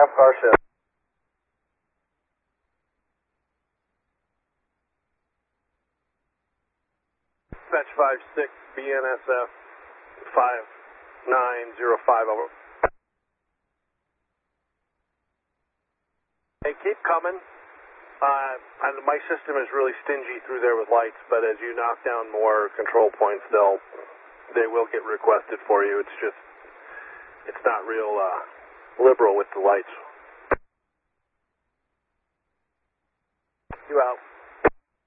aircraft car shift. Fetch 56, BNSF 5905, over. Hey, keep coming. My system is really stingy through there with lights, but as you knock down more control points, they will get requested for you. It's just, it's not real liberal with the lights. You out.